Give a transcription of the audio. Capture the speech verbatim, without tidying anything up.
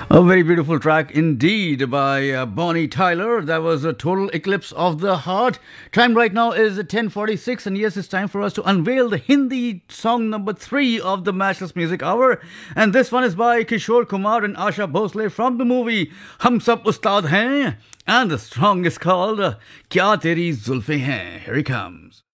A very beautiful track indeed by uh, Bonnie Tyler. That was a total eclipse of the heart. Time right now is ten forty-six, and yes, it's time for us to unveil the Hindi song number three of the Matchless Music Hour. And this one is by Kishore Kumar and Asha Bhosle from the movie Hum Sab Ustad Hain. And the song is called uh, Kya Teri Zulfe Hain. Here he comes.